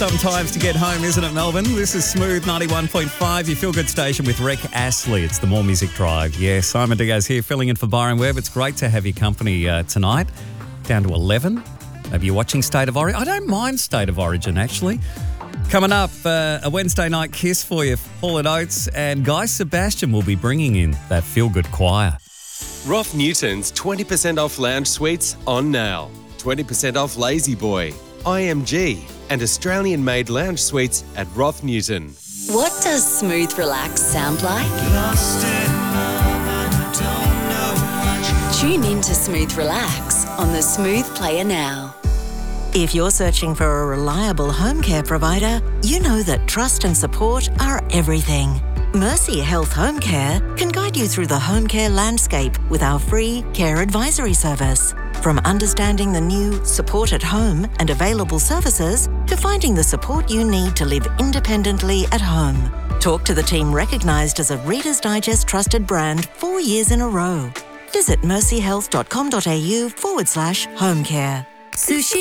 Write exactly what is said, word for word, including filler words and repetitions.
Sometimes to get home, isn't it, Melbourne? This is Smooth ninety-one point five, your feel-good station with Rick Astley. It's the More Music Drive. Yeah, Simon Diaz here, filling in for Byron Webb. It's great to have your company uh, tonight. Down to eleven. Maybe you're watching State of Origin. I don't mind State of Origin, actually. Coming up, uh, a Wednesday night kiss for you, Paul and Oates, and Guy Sebastian will be bringing in that feel-good choir. Roth Newton's twenty percent off lounge suites on now. twenty percent off Lazy Boy, I M G, and Australian-made lounge suites at Roth Newton. What does smooth relax sound like? Tune in to Smooth Relax on the Smooth Player now. If you're searching for a reliable home care provider, you know that trust and support are everything. Mercy Health Home Care can guide you through the home care landscape with our free care advisory service. From understanding the new support at home and available services to finding the support you need to live independently at home. Talk to the team recognised as a Reader's Digest trusted brand four years in a row. Visit mercyhealth.com.au forward slash home care. Sushi